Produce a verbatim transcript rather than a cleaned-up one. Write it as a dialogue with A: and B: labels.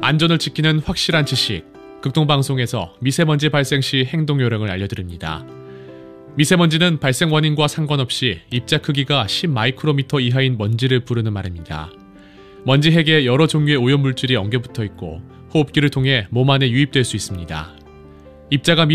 A: 안전을 지키는 확실한 지식, 극동방송에서 미세먼지 발생 시 행동 요령을 알려드립니다. 미세먼지는 발생 원인과 상관없이 입자 크기가 십 마이크로미터 이하인 먼지를 부르는 말입니다. 먼지 핵에 여러 종류의 오염물질이 엉겨붙어 있고 호흡기를 통해 몸 안에 유입될 수 있습니다. 입자가